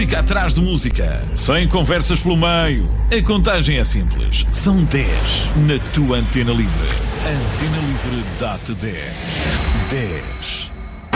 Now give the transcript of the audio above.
música atrás de música, sem conversas pelo meio. A contagem é simples. São 10 na tua Antena Livre. Antena Livre dá-te 10. 10.